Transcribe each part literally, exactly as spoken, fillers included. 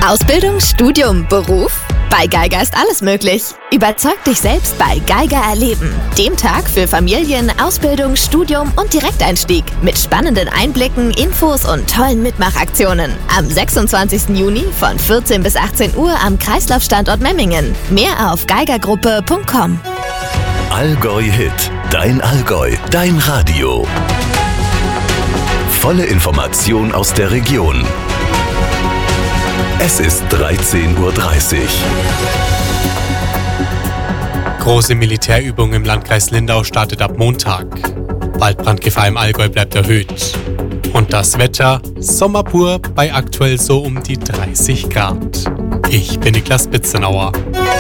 Ausbildung, Studium, Beruf? Bei Geiger ist alles möglich. Überzeug dich selbst bei Geiger erleben. Dem Tag für Familien, Ausbildung, Studium und Direkteinstieg. Mit spannenden Einblicken, Infos und tollen Mitmachaktionen. Am sechsundzwanzigsten Juni von vierzehn bis achtzehn Uhr am Kreislaufstandort Memmingen. Mehr auf geigergruppe punkt com. Allgäu Hit. Dein Allgäu. Dein Radio. Volle Information aus der Region. Es ist dreizehn Uhr dreißig. Große Militärübung im Landkreis Lindau startet ab Montag. Waldbrandgefahr im Allgäu bleibt erhöht. Und das Wetter, Sommer pur bei aktuell so um die dreißig Grad. Ich bin Niklas Bitzenauer.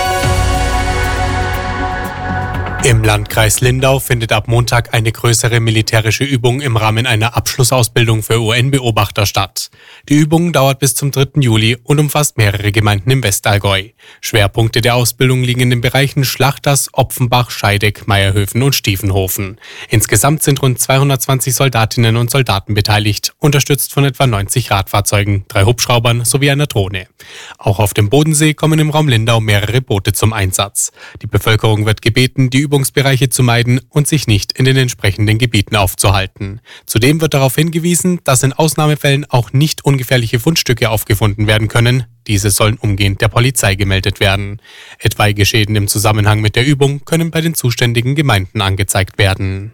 Im Landkreis Lindau findet ab Montag eine größere militärische Übung im Rahmen einer Abschlussausbildung für U N-Beobachter statt. Die Übung dauert bis zum dritten Juli und umfasst mehrere Gemeinden im Westallgäu. Schwerpunkte der Ausbildung liegen in den Bereichen Schlachters, Opfenbach, Scheideck, Meierhöfen und Stiefenhofen. Insgesamt sind rund zweihundertzwanzig Soldatinnen und Soldaten beteiligt, unterstützt von etwa neunzig Radfahrzeugen, drei Hubschraubern sowie einer Drohne. Auch auf dem Bodensee kommen im Raum Lindau mehrere Boote zum Einsatz. Die Bevölkerung wird gebeten, die Übungsbereiche zu meiden und sich nicht in den entsprechenden Gebieten aufzuhalten. Zudem wird darauf hingewiesen, dass in Ausnahmefällen auch nicht ungefährliche Fundstücke aufgefunden werden können. Diese sollen umgehend der Polizei gemeldet werden. Etwaige Schäden im Zusammenhang mit der Übung können bei den zuständigen Gemeinden angezeigt werden.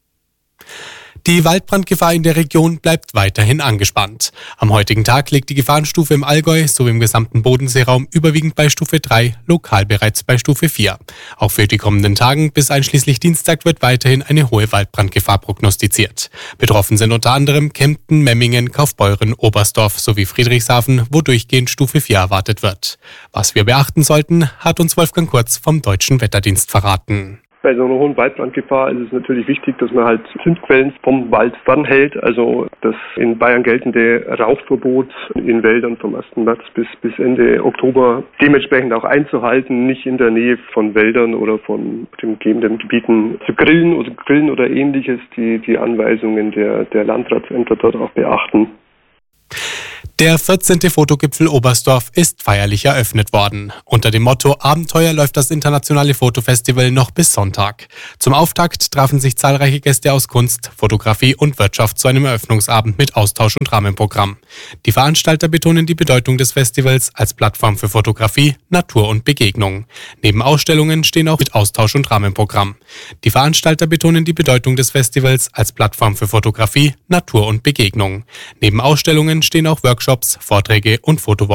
Die Waldbrandgefahr in der Region bleibt weiterhin angespannt. Am heutigen Tag liegt die Gefahrenstufe im Allgäu sowie im gesamten Bodenseeraum überwiegend bei Stufe drei, lokal bereits bei Stufe vier. Auch für die kommenden Tagen bis einschließlich Dienstag wird weiterhin eine hohe Waldbrandgefahr prognostiziert. Betroffen sind unter anderem Kempten, Memmingen, Kaufbeuren, Oberstdorf sowie Friedrichshafen, wo durchgehend Stufe vier erwartet wird. Was wir beachten sollten, hat uns Wolfgang Kurz vom Deutschen Wetterdienst verraten. Bei so einer hohen Waldbrandgefahr ist es natürlich wichtig, dass man halt Zündquellen vom Wald fernhält. Also das in Bayern geltende Rauchverbot in Wäldern vom ersten März bis, bis Ende Oktober dementsprechend auch einzuhalten, nicht in der Nähe von Wäldern oder von den umgebenden Gebieten zu grillen oder grillen oder ähnliches, die, die Anweisungen der, der Landratsämter dort auch beachten. Der vierzehnte Fotogipfel Oberstdorf ist feierlich eröffnet worden. Unter dem Motto Abenteuer läuft das internationale Fotofestival noch bis Sonntag. Zum Auftakt trafen sich zahlreiche Gäste aus Kunst, Fotografie und Wirtschaft zu einem Eröffnungsabend mit Austausch und Rahmenprogramm. Die Veranstalter betonen die Bedeutung des Festivals als Plattform für Fotografie, Natur und Begegnung. Neben Ausstellungen stehen auch mit Austausch und Rahmenprogramm. Die Veranstalter betonen die Bedeutung des Festivals als Plattform für Fotografie, Natur und Begegnung. Neben Ausstellungen stehen auch Workshops, Vorträge und Fotowochen